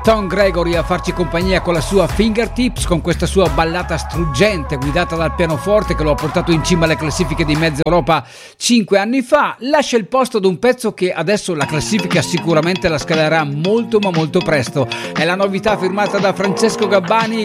Tom Gregory a farci compagnia con la sua Fingertips, con questa sua ballata struggente guidata dal pianoforte che lo ha portato in cima alle classifiche di mezza Europa 5 anni fa. Lascia il posto ad un pezzo che adesso la classifica sicuramente la scalerà molto ma molto presto. È la novità firmata da Francesco Gabbani